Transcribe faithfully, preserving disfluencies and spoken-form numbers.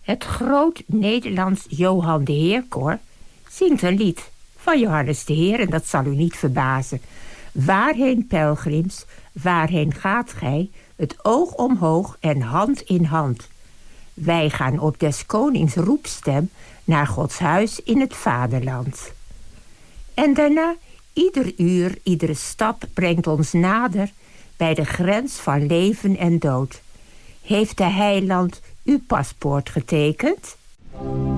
Het groot Nederlands Johan de Heer-koor zingt een lied van Johannes de Heer, en dat zal u niet verbazen. Waarheen, pelgrims, waarheen gaat gij, het oog omhoog en hand in hand? Wij gaan op des konings roepstem naar Gods huis in het vaderland. En daarna, ieder uur, iedere stap brengt ons nader bij de grens van leven en dood. Heeft de heiland uw paspoort getekend?